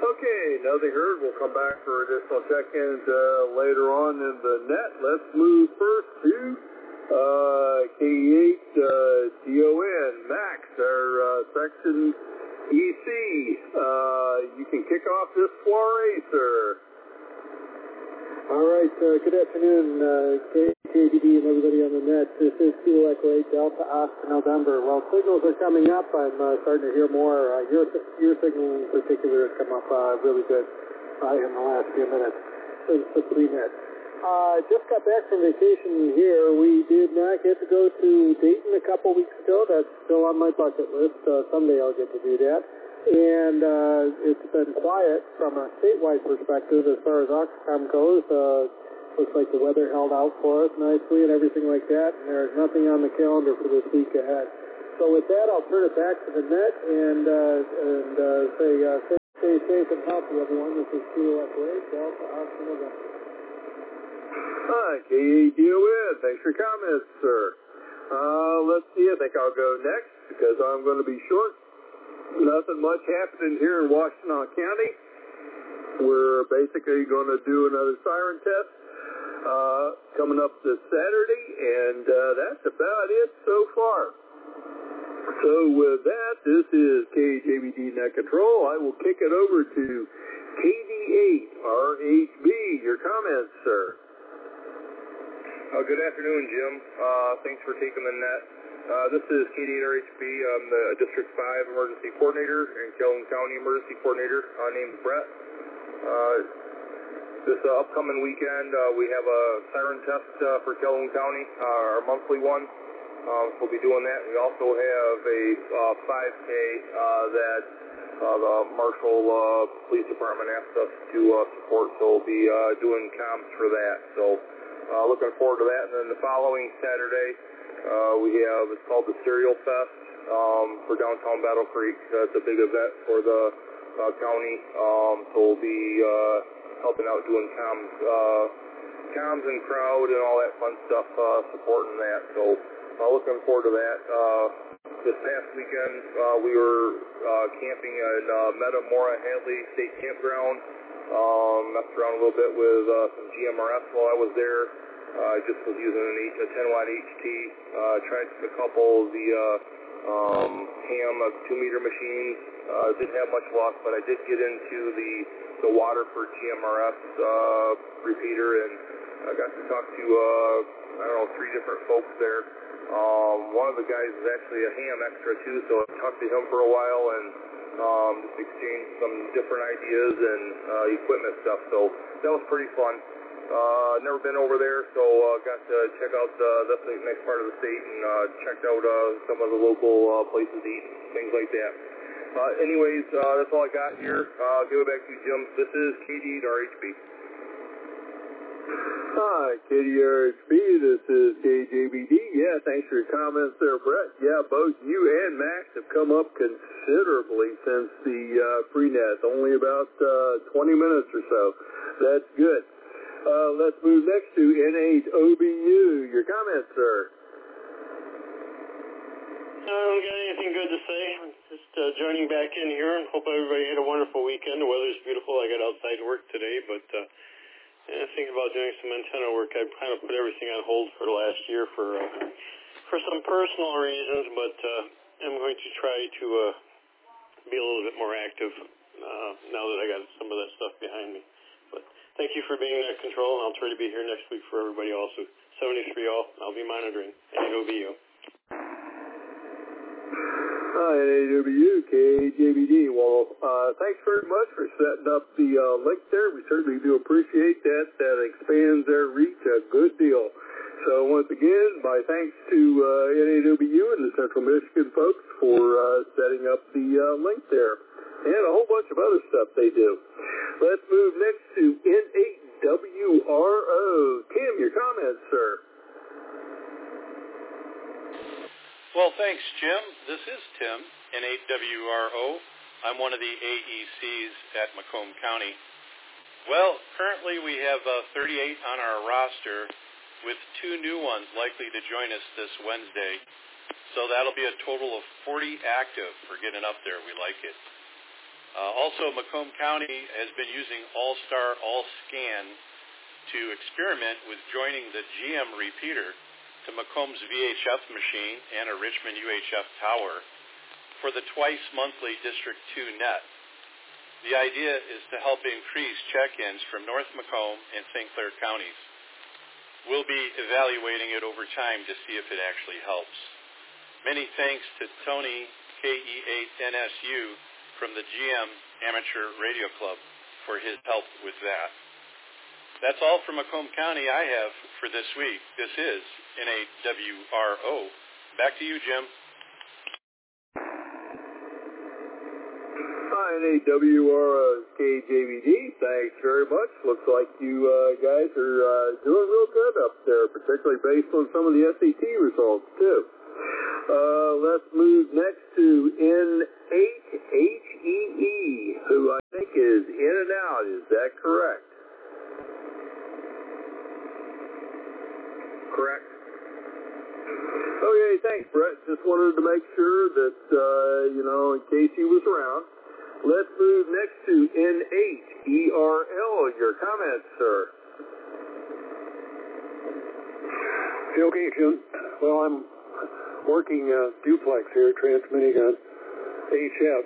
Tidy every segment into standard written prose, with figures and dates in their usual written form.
Okay, nothing heard. We'll come back for additional check-ins later on in the net. Let's move first to K8DON. Max, our section EC. You can kick off this soiree, sir. All right, good afternoon, KBD and everybody on the net. This is Kilo Echo 8 Delta Oscar November. Well, signals are coming up. I'm starting to hear more. Your signal in particular has come up really good in the last few minutes since the pre-net. Just got back from vacation here. We did not get to go to Dayton a couple weeks ago. That's still on my bucket list. Someday I'll get to do that. And it's been quiet from a statewide perspective as far as Oxcom goes. Looks like the weather held out for us nicely and everything like that, and there's nothing on the calendar for this week ahead. So with that, I'll turn it back to the net and say stay safe and healthy, everyone. This is Kilo Echo 8 Delta Oscar November. Hi, K8DON. Thanks for your comments, sir. Let's see. I think I'll go next because I'm going to be short. Nothing much happening here in Washtenaw County. We're basically going to do another siren test coming up this Saturday, and that's about it so far. So with that, this is KJBD Net Control. I will kick it over to KD8RHB. Your comments, sir. Good afternoon, Jim. Thanks for taking the net. This is KD8RHB. I'm the District 5 Emergency Coordinator and Calhoun County Emergency Coordinator. Name's Brett. This upcoming weekend, we have a siren test for Calhoun County, our monthly one. We'll be doing that. We also have a 5K that the Marshall Police Department asked us to support, so we'll be doing comms for that. So looking forward to that. And then the following Saturday, we have, it's called the Cereal Fest for downtown Battle Creek. It's a big event for the county, so we'll be helping out doing comms and crowd and all that fun stuff, supporting that. So looking forward to that. This past weekend, we were camping at Metamora Hadley State Campground. Messed around a little bit with some GMRS while I was there. I just was using a 10-watt HT. Tried a couple of the ham 2-meter machines. Didn't have much luck, but I did get into the Waterford GMRS repeater, and I got to talk to 3 different folks there. One of the guys is actually a ham extra too, so I talked to him for a while and just exchanged some different ideas and equipment stuff. So that was pretty fun. Never been over there, so got to check out the next part of the state and checked out some of the local places to eat, things like that. Anyways, that's all I got here. I'll give it back to you, Jim. This is KD8RHB. Hi, KD8RHB. This is KJBD. Yeah, thanks for your comments there, Brett. Yeah, both you and Max have come up considerably since the pre-net, only about 20 minutes or so. That's good. Let's move next to N8OBU. Your comments, sir. I don't got anything good to say. I'm just joining back in here and hope everybody had a wonderful weekend. The weather's beautiful. I got outside work today, but thinking about doing some antenna work. I kind of put everything on hold for the last year for some personal reasons, but I'm going to try to be a little bit more active now that I got some of that stuff behind me. But thank you for being in that control, and I'll try to be here next week for everybody also. 73 all. I'll be monitoring. N8OBU. Hi, N8OBU, KJBD. Well, thanks very much for setting up the link there. We certainly do appreciate that. That expands their reach a good deal. So once again, my thanks to N8OBU and the Central Michigan folks for setting up the link there. And a whole bunch of other stuff they do. Let's move next to N8WRO. Tim, your comments, sir. Well, thanks, Jim. This is Tim, N8WRO. I'm one of the AECs at Macomb County. Well, currently we have 38 on our roster with 2 new ones likely to join us this Wednesday. So that'll be a total of 40 active for getting up there. We like it. Also, Macomb County has been using All-Star All-Scan to experiment with joining the GM repeater to Macomb's VHF machine and a Richmond UHF tower for the twice-monthly District 2 net. The idea is to help increase check-ins from North Macomb and St. Clair counties. We'll be evaluating it over time to see if it actually helps. Many thanks to Tony, KE8NSU, from the GM Amateur Radio Club for his help with that. That's all from Macomb County I have for this week. This is NAWRO. Back to you, Jim. Hi, NAWRO KJVD. Thanks very much. Looks like you guys are doing real good up there, particularly based on some of the SAT results, too. Let's move next to N8HEE, who I think is in and out. Is that correct? Correct. Okay, thanks, Brett. Just wanted to make sure that, in case he was around. Let's move next to N8ERL. Your comments, sir. Okay, Jim. Well, I'm working duplex here, transmitting on HF,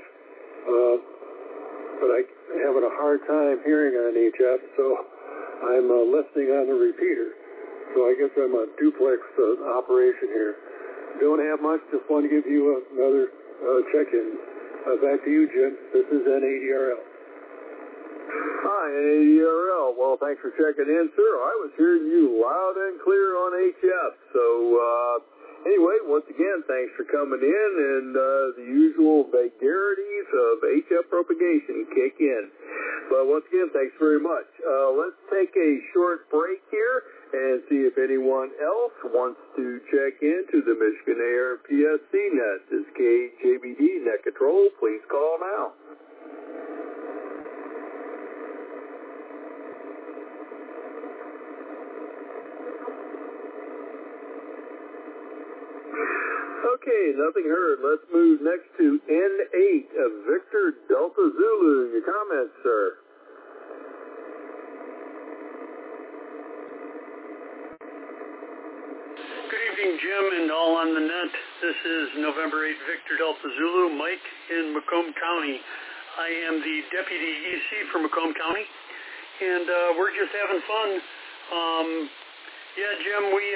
but I'm having a hard time hearing on HF, so I'm listening on the repeater. So I guess I'm a duplex operation here. Don't have much, just want to give you another check-in. Back to you, Jim. This is N8ERL. Hi, N8ERL. Well, thanks for checking in, sir. I was hearing you loud and clear on HF. So, anyway, once again, thanks for coming in, and the usual vagaries of HF propagation kick in. But once again, thanks very much. Let's take a short break here and see if anyone else wants to check into the Michigan Air PSC net. This is KJBD Net Control. Please call now. Okay, nothing heard. Let's move next to N8 of Victor Delta Zulu. Your comments, sir. Good evening, Jim, and all on the net. This is November 8 Victor Delta Zulu, Mike in Macomb County. I am the Deputy EC for Macomb County, and we're just having fun. Jim, we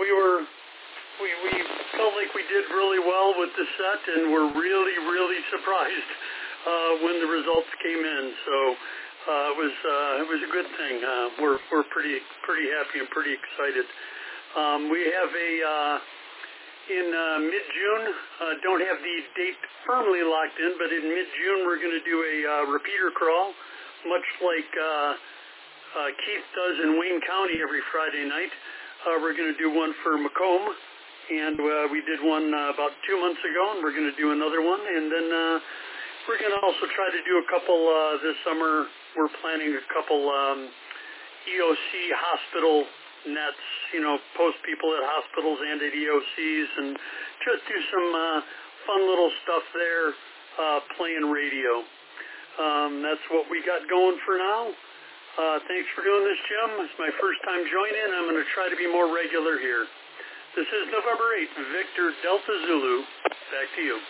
felt like we did really well with the set, and we're really, really surprised when the results came in. So it was a good thing. We're pretty happy and pretty excited. We have in mid-June, don't have the date firmly locked in, but in mid-June we're going to do a repeater crawl, much like Keith does in Wayne County every Friday night. We're going to do one for Macomb, and we did one about 2 months ago, and we're going to do another one. And then we're going to also try to do a couple this summer. We're planning a couple EOC hospital nets, post people at hospitals and at EOCs, and just do some fun little stuff there, playing radio. That's what we got going for now. Thanks for doing this, Jim. It's my first time joining. I'm going to try to be more regular here. This is November 8th, Victor Delta Zulu. Back to you.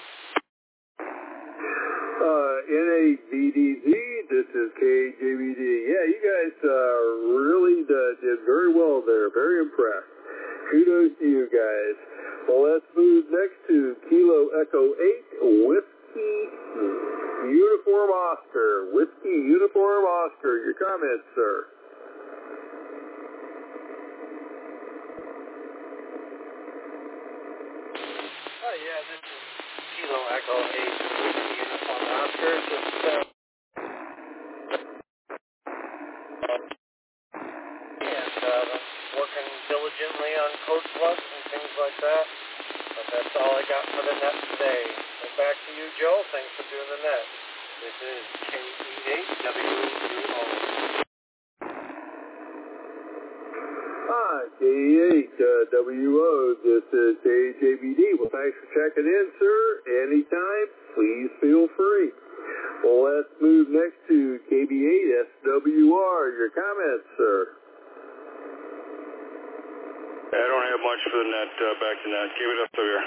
NABDZ, this is KJVD. Yeah, you guys really did very well there. Very impressed. Kudos to you guys. Well, let's move next to Kilo Echo 8, Whiskey Uniform Oscar. Whiskey Uniform Oscar. Your comments, sir. This is Kilo Echo 8, Whiskey Uniform Oscar. Just, working diligently on code plus and things like that. But that's all I got for the net today. So back to you, Joe. Thanks for doing the net. This is KE8WO. Hi, KE8WO. This is KJBD. Well, thanks for checking in, sir. Anytime, please feel free. Well, let's move next to KB8SWR. Your comments, sir. I don't have much for the net, back to net. Keep it up there.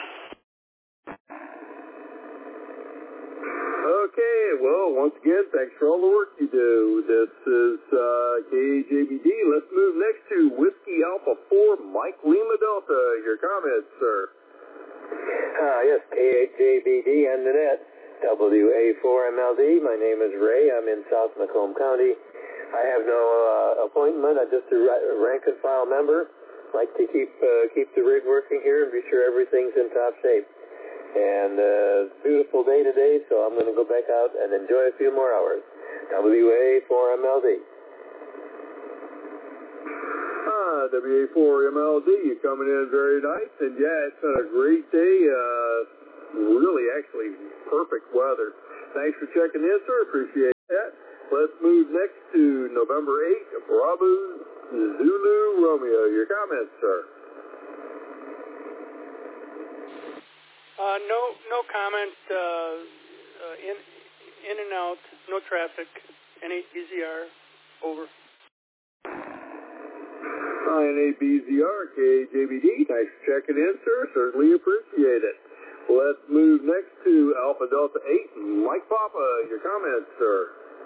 Okay, well, once again, thanks for all the work you do. This is KJBD. Let's move next to Whiskey Alpha 4, Mike Lima Delta. Your comments, sir. Yes, KJBD and the net. WA4MLD. My name is Ray. I'm in South Macomb County. I have no appointment. I'm just a rank and file member. Like to keep the rig working here and be sure everything's in top shape. And beautiful day today, so I'm going to go back out and enjoy a few more hours. WA4MLD. WA4MLD, you're coming in very nice. And yeah, it's been a great day. Really, actually, perfect weather. Thanks for checking in, sir. Appreciate that. Let's move next to November 8th, Bravo Zulu Romeo. Your comments, sir. No comment. In and out. No traffic. N8BZR. Over. 9-8BZR, KJBD. Thanks for checking in, sir. Certainly appreciate it. Let's move next to Alpha Delta 8, Mike Papa. Your comments, sir.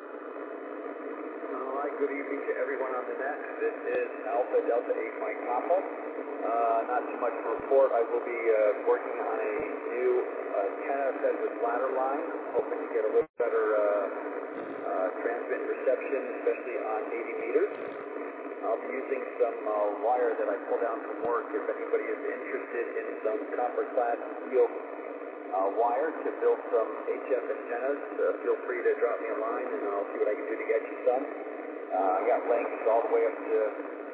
All right, good evening to everyone on the net. This is Alpha Delta 8, Mike Papa. Not too much to report. I will be working on a new antenna fed with ladder line, hoping to get a little better transmit reception, especially on 80 meters. I'll be using some wire that I pulled down from work. If anybody is interested in some copper clad steel wire to build some HF antennas, feel free to drop me a line and I'll see what I can do to get you some. I got lengths all the way up to